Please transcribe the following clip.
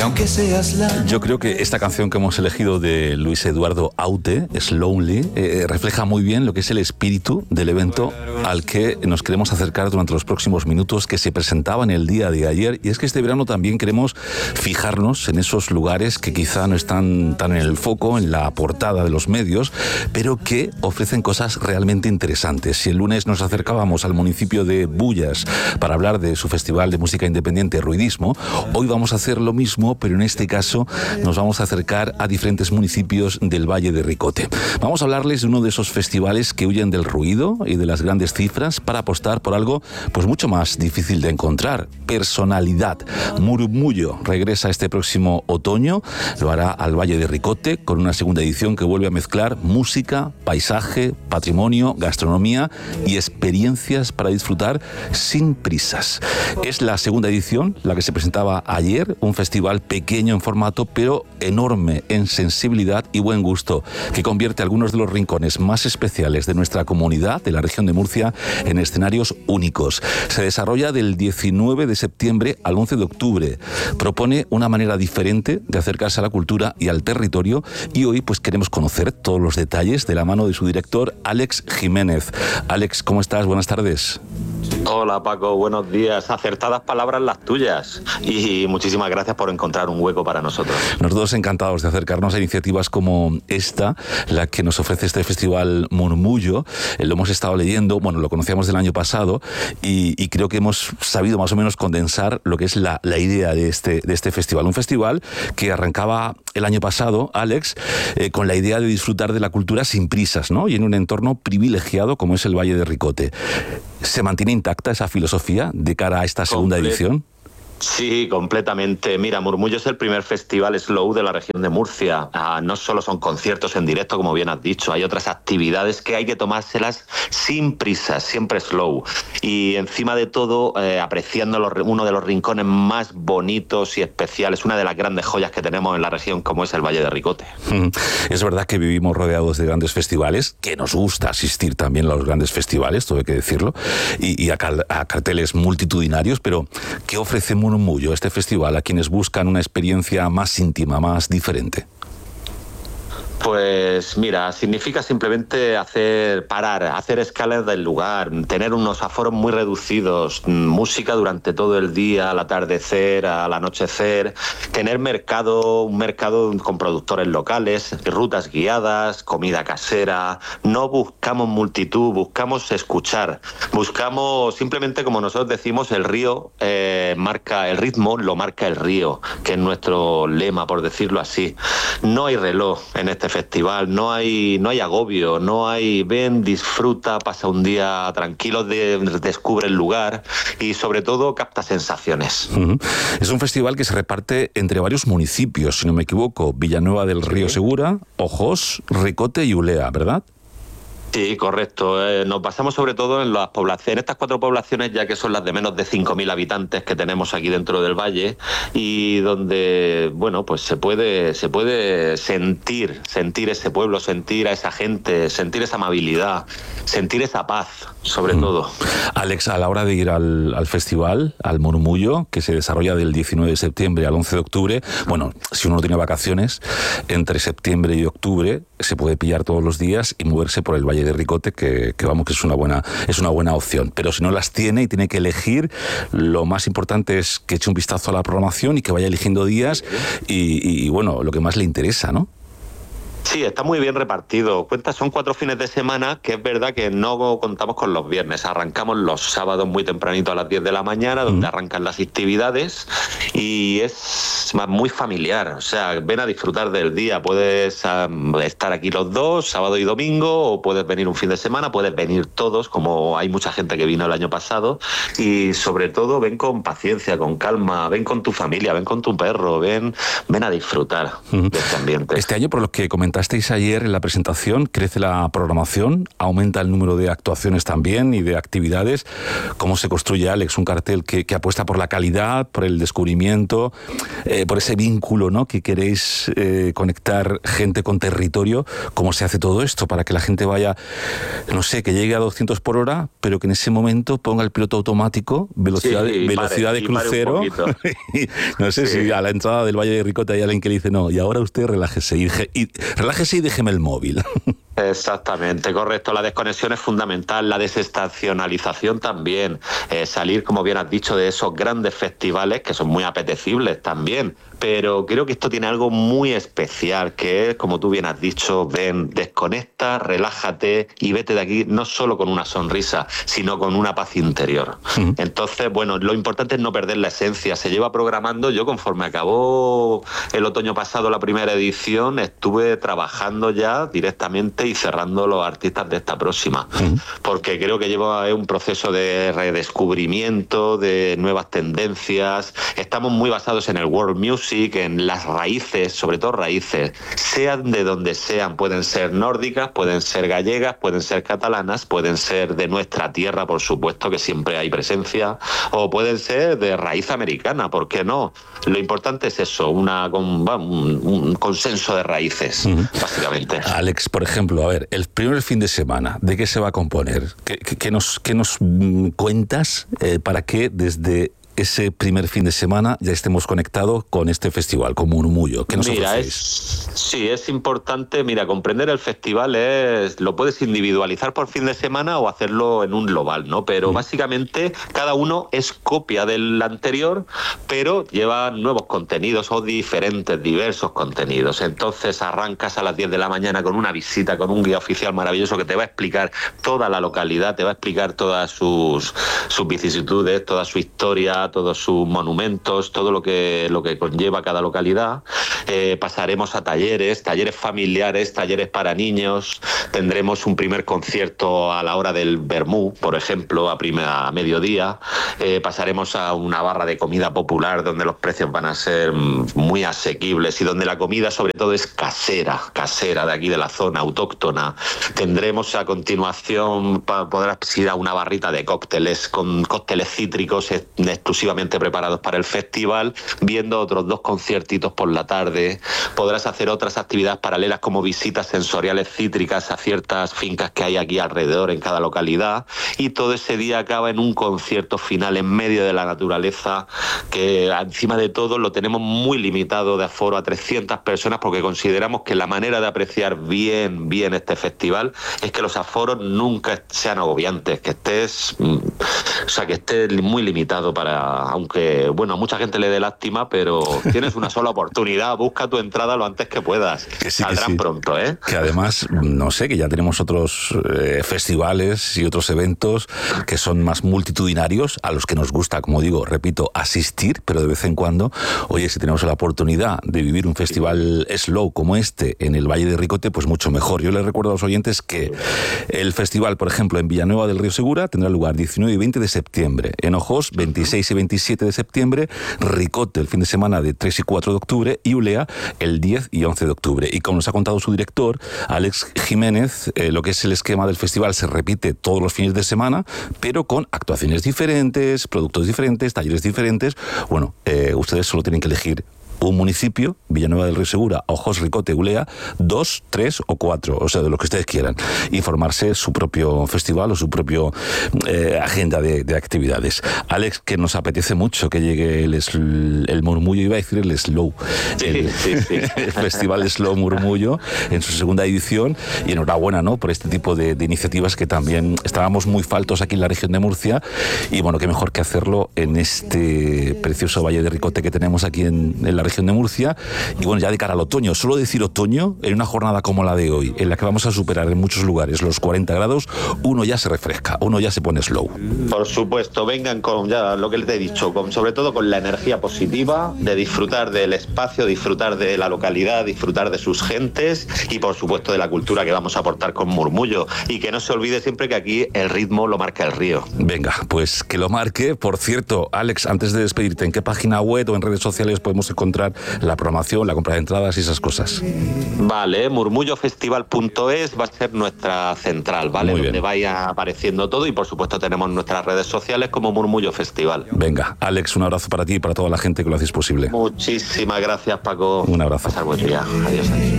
Aunque seas la... Yo creo que esta canción que hemos elegido de Luis Eduardo Aute, Slowly, refleja muy bien lo que es el espíritu del evento al que nos queremos acercar durante los próximos minutos, que se presentaba en el día de ayer. Y es que este verano también queremos fijarnos en esos lugares que quizá no están tan en el foco, en la portada de los medios, pero que ofrecen cosas realmente interesantes. Si el lunes nos acercábamos al municipio de Bullas para hablar de su festival de música independiente Ruidismo, hoy vamos a hacer lo mismo, pero en este caso nos vamos a acercar a diferentes municipios del Valle de Ricote. Vamos a hablarles de uno de esos festivales que huyen del ruido y de las grandes cifras para apostar por algo pues mucho más difícil de encontrar: personalidad. Murmullo regresa este próximo otoño, lo hará al Valle de Ricote con una segunda edición que vuelve a mezclar música, paisaje, patrimonio, gastronomía y experiencias para disfrutar sin prisas. Es la segunda edición, la que se presentaba ayer, un festival pequeño en formato, pero enorme en sensibilidad y buen gusto, que convierte algunos de los rincones más especiales de nuestra comunidad, de la región de Murcia, en escenarios únicos. Se desarrolla del 19 de septiembre al 11 de octubre. Propone una manera diferente de acercarse a la cultura y al territorio, y hoy pues queremos conocer todos los detalles de la mano de su director, Àlex Jiménez. Àlex, ¿cómo estás? Buenas tardes. Hola Paco, buenos días. Acertadas palabras las tuyas y muchísimas gracias por encontrar un hueco para nosotros. Nosotros encantados de acercarnos a iniciativas como esta, la que nos ofrece este festival Murmullo. Lo hemos estado leyendo, bueno, lo conocíamos del año pasado y creo que hemos sabido más o menos condensar lo que es la idea de este festival. Un festival que arrancaba el año pasado, Àlex, con la idea de disfrutar de la cultura sin prisas, ¿no? Y en un entorno privilegiado como es el Valle de Ricote. ¿Se mantiene intacta esa filosofía de cara a esta segunda edición? Sí, completamente. Mira, Murmullo es el primer festival slow de la región de Murcia. No solo son conciertos en directo, como bien has dicho, hay otras actividades que hay que tomárselas sin prisas, siempre slow. Y encima de todo, apreciando uno de los rincones más bonitos y especiales, una de las grandes joyas que tenemos en la región, como es el Valle de Ricote. Es verdad que vivimos rodeados de grandes festivales, que nos gusta asistir también a los grandes festivales, todo hay que decirlo, y a carteles multitudinarios, pero ¿qué ofrece Murmullo, este festival, a quienes buscan una experiencia más íntima, más diferente? Pues mira, significa simplemente hacer escalas del lugar, tener unos aforos muy reducidos, música durante todo el día, al atardecer, al anochecer, tener un mercado con productores locales, rutas guiadas, comida casera. No buscamos multitud, buscamos escuchar, buscamos simplemente, como nosotros decimos, el río marca el ritmo, lo marca el río, que es nuestro lema, por decirlo así. No hay reloj en este festival, no hay agobio, no hay ven, disfruta, pasa un día tranquilo, descubre el lugar y sobre todo capta sensaciones. Es un festival que se reparte entre varios municipios, si no me equivoco: Villanueva del Río Segura, Ojos, Ricote y Ulea, ¿verdad? Sí, correcto. Nos basamos sobre todo en las poblaciones, estas 4 poblaciones, ya que son las de menos de 5.000 habitantes que tenemos aquí dentro del valle, y donde, bueno, pues se puede sentir ese pueblo, sentir a esa gente, sentir esa amabilidad, sentir esa paz, sobre todo. Àlex, a la hora de ir al festival, al Murmullo, que se desarrolla del 19 de septiembre al 11 de octubre, bueno, si uno no tiene vacaciones, entre septiembre y octubre se puede pillar todos los días y moverse por el Valle de Ricote, que vamos, que es una buena opción. Pero si no las tiene y tiene que elegir, lo más importante es que eche un vistazo a la programación y que vaya eligiendo días y bueno, lo que más le interesa, ¿no? Sí, está muy bien repartido. Son 4 fines de semana, que es verdad que no contamos con los viernes. Arrancamos los sábados muy tempranito a las 10 de la mañana, donde arrancan las actividades, y es muy familiar. O sea, ven a disfrutar del día. Puedes estar aquí los dos, sábado y domingo, o puedes venir un fin de semana, puedes venir todos, como hay mucha gente que vino el año pasado. Y sobre todo, ven con paciencia, con calma, ven con tu familia, ven con tu perro, ven a disfrutar de este ambiente. Este año, por lo que comentasteis ayer en la presentación, crece la programación, aumenta el número de actuaciones también y de actividades. ¿Cómo se construye, Àlex, un cartel que apuesta por la calidad, por el descubrimiento, por ese vínculo, ¿no?, que queréis conectar gente con territorio. ¿Cómo se hace todo esto para que la gente vaya, no sé, que llegue a 200 por hora, pero que en ese momento ponga el piloto automático, velocidad de crucero? No sé si a la entrada del Valle de Ricote hay alguien que le dice, no, y ahora usted relájese y déjeme el móvil. Exactamente, correcto. La desconexión es fundamental, la desestacionalización también, salir, como bien has dicho, de esos grandes festivales que son muy apetecibles también, pero creo que esto tiene algo muy especial, que es, como tú bien has dicho, ven, desconecta, relájate y vete de aquí no solo con una sonrisa, sino con una paz interior. Entonces, bueno, lo importante es no perder la esencia. Se lleva programando, yo conforme acabó el otoño pasado la primera edición, estuve trabajando ya directamente y cerrando los artistas de esta próxima, porque creo que lleva un proceso de redescubrimiento, de nuevas tendencias. Estamos muy basados en el world music, en las raíces, sobre todo raíces, sean de donde sean, pueden ser nórdicas, pueden ser gallegas, pueden ser catalanas, pueden ser de nuestra tierra, por supuesto, que siempre hay presencia, o pueden ser de raíz americana, ¿por qué no? Lo importante es eso, un consenso de raíces, básicamente. Alex, por ejemplo, a ver, el primer fin de semana, ¿de qué se va a componer? ¿Qué nos cuentas para que desde ese primer fin de semana ya estemos conectados con este festival, con Murmullo? ¿Qué nos ofrecéis? Sí, es importante, comprender el festival lo puedes individualizar por fin de semana o hacerlo en un global, ¿no? Pero básicamente cada uno es copia del anterior, pero lleva nuevos contenidos o diversos contenidos. Entonces arrancas a las 10 de la mañana con una visita, con un guía oficial maravilloso que te va a explicar toda la localidad, te va a explicar todas sus vicisitudes, toda su historia, todos sus monumentos, todo lo que conlleva cada localidad. Pasaremos a talleres familiares, talleres para niños. Tendremos un primer concierto a la hora del vermú, por ejemplo, a mediodía. Pasaremos a una barra de comida popular donde los precios van a ser muy asequibles y donde la comida sobre todo es casera de aquí de la zona, autóctona. Tendremos a continuación, podrás ir a una barrita de cócteles con cócteles cítricos exclusivamente preparados para el festival, viendo otros 2 conciertitos por la tarde. Podrás hacer otras actividades paralelas como visitas sensoriales cítricas a ciertas fincas que hay aquí alrededor en cada localidad, y todo ese día acaba en un concierto final en medio de la naturaleza, que encima de todo lo tenemos muy limitado de aforo a 300 personas, porque consideramos que la manera de apreciar bien este festival es que los aforos nunca sean agobiantes, que estés muy limitado aunque, a mucha gente le dé lástima, pero tienes una sola oportunidad, busca tu entrada lo antes que puedas. Saldrán pronto, ¿eh? Que además, no sé, que ya tenemos otros festivales y otros eventos que son más multitudinarios, a los que nos gusta, como digo, repito, asistir, pero de vez en cuando, oye, si tenemos la oportunidad de vivir un festival slow como este en el Valle de Ricote, pues mucho mejor. Yo les recuerdo a los oyentes que el festival, por ejemplo, en Villanueva del Río Segura tendrá lugar 19 y 20 de septiembre, en Ojos 26 y 27 de septiembre, Ricote el fin de semana de 3 y 4 de octubre y Ulea el 10 y 11 de octubre. Y como nos ha contado su director, Alex Jiménez, lo que es el esquema del festival se repite todos los fines de semana, pero con actuaciones diferentes, productos diferentes, talleres diferentes. Bueno, ustedes solo tienen que elegir un municipio, Villanueva del Río Segura, Ojos, Ricote, Ulea, 2, 3 o 4, o sea, de lo que ustedes quieran, y formarse su propio festival o su propio agenda de actividades. Alex, que nos apetece mucho que llegue el Murmullo, iba a decir el Slow, el Festival Slow Murmullo en su segunda edición, y enhorabuena, ¿no?, por este tipo de iniciativas que también estábamos muy faltos aquí en la región de Murcia, y bueno, qué mejor que hacerlo en este precioso Valle de Ricote que tenemos aquí en la región de Murcia. Y bueno, ya de cara al otoño, solo decir otoño en una jornada como la de hoy, en la que vamos a superar en muchos lugares los 40 grados, uno ya se refresca, uno ya se pone slow. Por supuesto, vengan con ya lo que les he dicho, sobre todo con la energía positiva de disfrutar del espacio, disfrutar de la localidad, disfrutar de sus gentes y por supuesto de la cultura que vamos a aportar con Murmullo, y que no se olvide siempre que aquí el ritmo lo marca el río. Venga, pues que lo marque. Por cierto, Alex, antes de despedirte, ¿en qué página web o en redes sociales podemos encontrar encontrar la programación, la compra de entradas y esas cosas. Vale, murmullofestival.es va a ser nuestra central, ¿vale? Muy bien. Donde vaya apareciendo todo y por supuesto tenemos nuestras redes sociales como Murmullo Festival. Venga, Alex, un abrazo para ti y para toda la gente que lo hacéis posible. Muchísimas gracias, Paco. Un abrazo. Pasar buen día. Adiós.